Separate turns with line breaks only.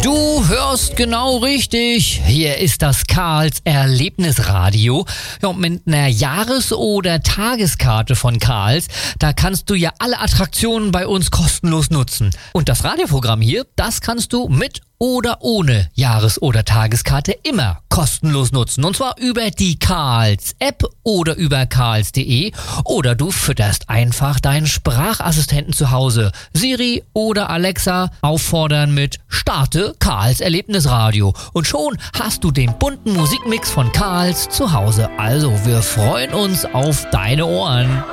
Du hörst genau richtig. Hier ist das Karls Erlebnisradio. Ja, und mit einer Jahres- oder Tageskarte von Karls, da kannst du ja alle Attraktionen bei uns kostenlos nutzen. Und das Radioprogramm hier, das kannst du mit oder ohne Jahres- oder Tageskarte immer kostenlos nutzen. Und zwar über die Karls-App oder über karls.de. Oder du fütterst einfach deinen Sprachassistenten zu Hause. Siri oder Alexa auffordern mit Starte Karls Erlebnisradio. Und schon hast du den bunten Musikmix von Karls zu Hause. Also, wir freuen uns auf deine Ohren.